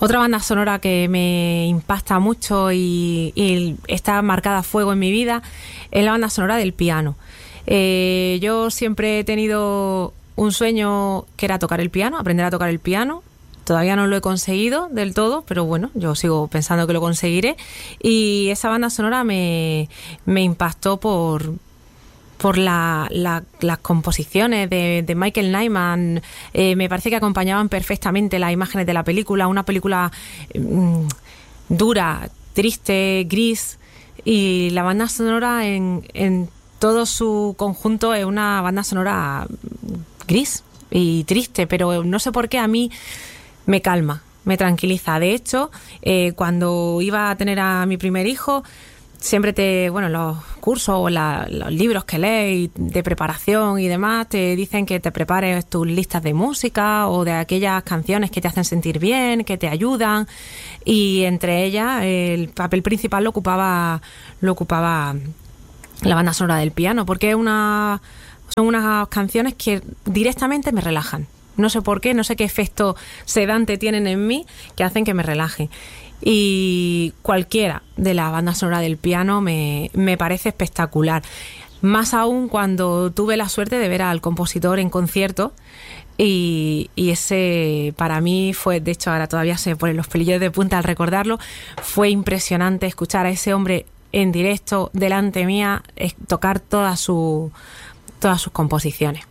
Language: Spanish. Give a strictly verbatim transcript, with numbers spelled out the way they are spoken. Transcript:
Otra banda sonora que me impacta mucho y, y está marcada a fuego en mi vida es la banda sonora del piano. Eh, yo siempre he tenido un sueño que era tocar el piano, aprender a tocar el piano. Todavía no lo he conseguido del todo, pero bueno, yo sigo pensando que lo conseguiré. Y esa banda sonora me, me impactó por, por la, la, las composiciones de, de Michael Nyman. Eh, me parece que acompañaban perfectamente las imágenes de la película. Una película mmm, dura, triste, gris. Y la banda sonora en, en todo su conjunto es una banda sonora gris y triste, pero no sé por qué a mí me calma, me tranquiliza. De hecho, eh, cuando iba a tener a mi primer hijo, siempre te, bueno, los cursos o la, los libros que lees de preparación y demás te dicen que te prepares tus listas de música o de aquellas canciones que te hacen sentir bien, que te ayudan, y entre ellas el papel principal lo ocupaba, lo ocupaba la banda sonora del piano, porque es una, son unas canciones que directamente me relajan. No sé por qué, no sé qué efecto sedante tienen en mí que hacen que me relaje. Y cualquiera de la banda sonora del piano me, me parece espectacular. Más aún cuando tuve la suerte de ver al compositor en concierto. Y, y ese para mí fue, de hecho ahora todavía se me ponen los pelillos de punta al recordarlo, fue impresionante escuchar a ese hombre en directo delante mía tocar todas su, todas sus composiciones.